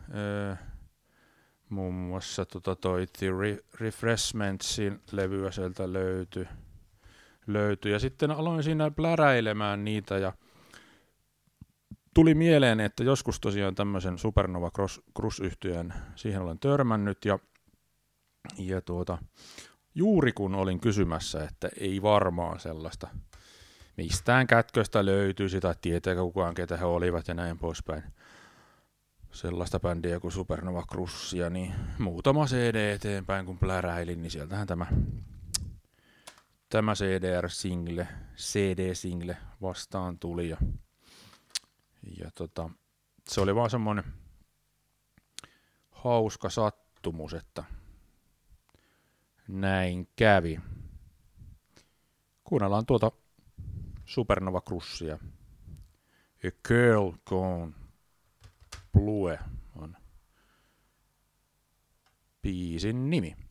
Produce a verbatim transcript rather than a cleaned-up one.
Öö, muun muassa tota toi The Refreshmentsin levyä sieltä löytyi. löytyi. Ja sitten aloin siinä pläräilemään niitä ja tuli mieleen, että joskus tosiaan tämmöisen Supernova Cruise-yhtyeen siihen olen törmännyt ja, ja tuota, juuri kun olin kysymässä, että ei varmaan sellaista mistään kätköstä löytyisi tai tietääkö kukaan ketä he olivat ja näin poispäin sellaista bändiä kuin Supernova Cruisia, niin muutama C D eteenpäin kun pläräilin, niin sieltähän tämä Tämä C D R-single, C D-single vastaan tuli ja, ja tota, se oli vaan semmoinen hauska sattumus, että näin kävi. Kuunnellaan tuota Supernova Cruisia. A Girl Gone Blue on biisin nimi.